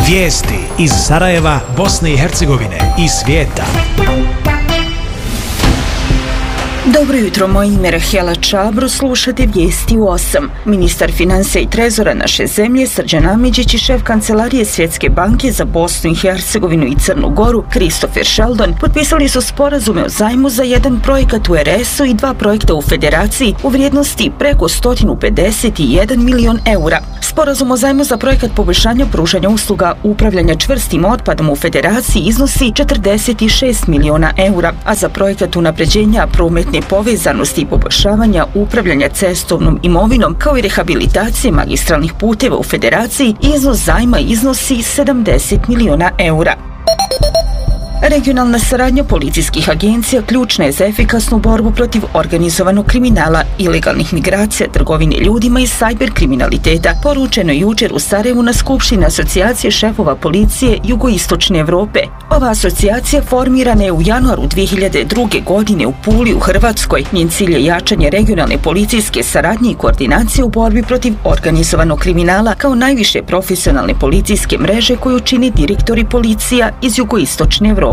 Vijesti iz Sarajeva, Bosne i Hercegovine i svijeta. Dobro jutro, moje ime je Rahela Čabro, slušate vijesti u 8. Ministar financija i trezora naše zemlje Srđan Amidžić i šef kancelarije Svjetske banke za Bosnu i Hercegovinu i Crnu Goru Christopher Sheldon potpisali su sporazume o zajmu za jedan projekat u RS-u i dva projekta u Federaciji u vrijednosti preko 151 milion eura. Sporazum o zajmu za projekat poboljšanja pružanja usluga upravljanja čvrstim otpadom u Federaciji iznosi 46 miliona eura, a za projekat unapređenja prometne povezanosti i poboljšavanja upravljanja cestovnom imovinom kao i rehabilitacije magistralnih puteva u Federaciji iznos zajma iznosi 70 miliona eura. Regionalna saradnja policijskih agencija ključna je za efikasnu borbu protiv organizovanog kriminala, ilegalnih migracija, trgovine ljudima i sajber kriminaliteta, poručeno je jučer u Sarajevu na skupštini Asocijacije šefova policije Jugoistočne Evrope. Ova asocijacija formirana je u januaru 2002. godine u Puli u Hrvatskoj. Njen cilj je jačanje regionalne policijske saradnje i koordinacije u borbi protiv organizovanog kriminala kao najviše profesionalne policijske mreže koju čine direktori policija iz Jugoistočne Evrope.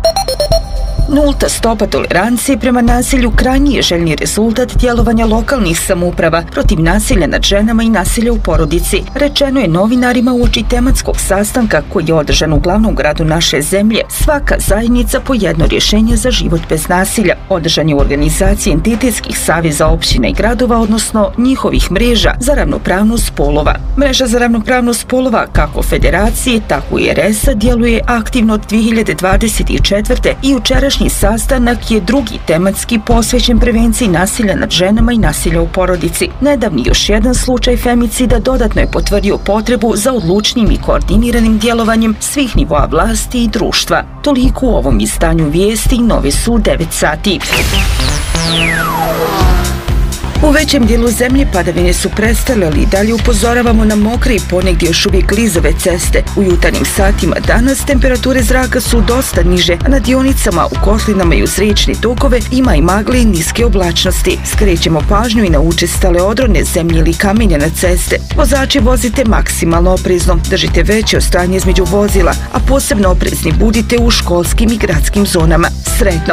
Nulta stopa tolerancije prema nasilju krajnji je željni rezultat djelovanja lokalnih samouprava protiv nasilja nad ženama i nasilja u porodici, rečeno je novinarima uoči tematskog sastanka koji je održan u glavnom gradu naše zemlje Svaka zajednica po jedno rješenje za život bez nasilja. Održan je u organizaciji entitetskih saveza općina i gradova, odnosno njihovih mreža za ravnopravnost spolova. Mreža za ravnopravnost spolova kako Federacije, tako i RS-a djeluje aktivno od 2024. i jučerašnji sastanak je drugi tematski posvećen prevenciji nasilja nad ženama i nasilja u porodici. Nedavni još jedan slučaj femicida dodatno je potvrdio potrebu za odlučnim i koordiniranim djelovanjem svih nivoa vlasti i društva. Toliko u ovom izdanju vijesti, nove su 9 sati. U većem dijelu zemlje padavine su prestale, ali i dalje upozoravamo na mokre i ponegdje još uvijek klizave ceste. U jutarnjim satima danas temperature zraka su dosta niže, a na dionicama, u kotlinama i uz riječne tokove ima i magle i niske oblačnosti. Skrećemo pažnju i na učestale odrone zemlje ili kamenja na ceste. Vozači vozite maksimalno oprezno, držite veće odstojanje između vozila, a posebno oprezni budite u školskim i gradskim zonama. Sretno!